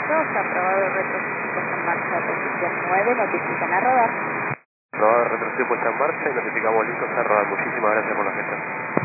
aprobado el retroceso puesta en marcha, posición 9, notifican a rodar. Rodar retroceso puesta en marcha y notificamos listos a rodar. Muchísimas gracias por la gestión.